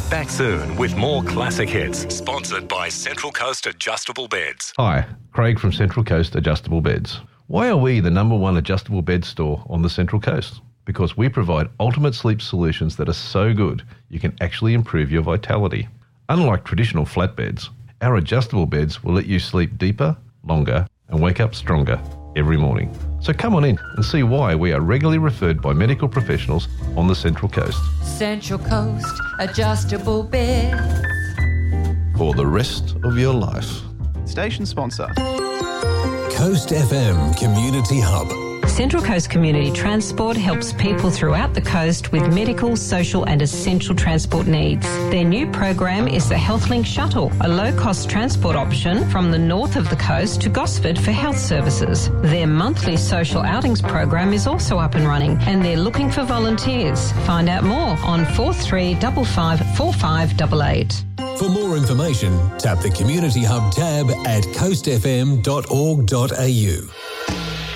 Back soon with more classic hits, sponsored by Central Coast Adjustable Beds. Hi, Craig from Central Coast Adjustable Beds. Why are we the #1 adjustable bed store on the Central Coast? Because we provide ultimate sleep solutions that are so good you can actually improve your vitality. Unlike traditional flat beds, our adjustable beds will let you sleep deeper, longer, and wake up stronger every morning. So come on in and see why we are regularly referred by medical professionals on the Central Coast. Central Coast Adjustable Beds. For the rest of your life. Station sponsor. Coast FM Community Hub. Central Coast Community Transport helps people throughout the coast with medical, social and essential transport needs. Their new program is the HealthLink Shuttle, a low-cost transport option from the north of the coast to Gosford for health services. Their monthly social outings program is also up and running and they're looking for volunteers. Find out more on 4355 4588. For more information, tap the Community Hub tab at coastfm.org.au.